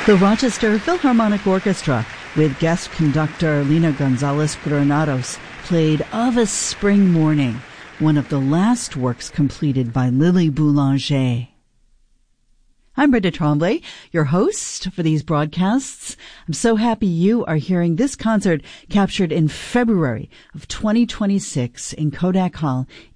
The Rochester Philharmonic Orchestra, with guest conductor Lina Gonzalez Granados, played Of a Spring Morning, one of the last works completed by Lily Boulanger. I'm Brenda Tremblay, your host for these broadcasts. I'm so happy you are hearing this concert captured in February of 2026 in Kodak Hall